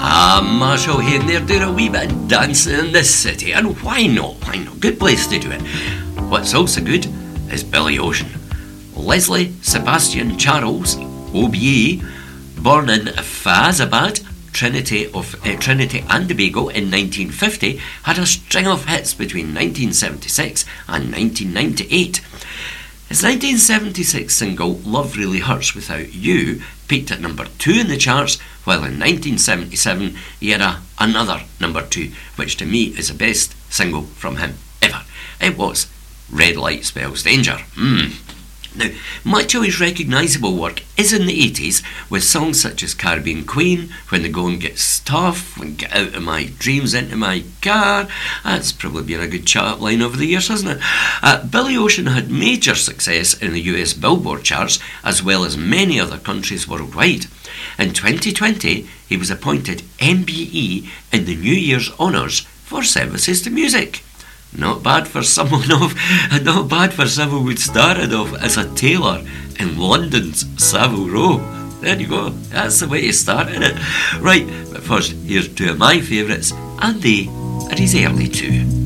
Marshall Hayden there doing a wee bit of dancing in the city, and why not? Why not? Good place to do it. What's also good is Billy Ocean. Leslie Sebastian Charles, OBE, born in Faizabad, Trinity and Tobago in 1950, had a string of hits between 1976 and 1998. His 1976 single Love Really Hurts Without You peaked at number 2 in the charts, while in 1977 he had another number 2, which to me is the best single from him ever. It was Red Light Spells Danger. Now, much of his recognisable work is in the 80s, with songs such as Caribbean Queen, When the Going Gets Tough, When Get Out of My Dreams Into My Car. That's probably been a good chat-up line over the years, hasn't it? Billy Ocean had major success in the US Billboard charts, as well as many other countries worldwide. In 2020, he was appointed MBE in the New Year's Honours for services to music. Not bad for someone who'd started off as a tailor in London's Savile Row. There you go, that's the way he started it. Right, but first, here's two of my favourites, and they are his early two.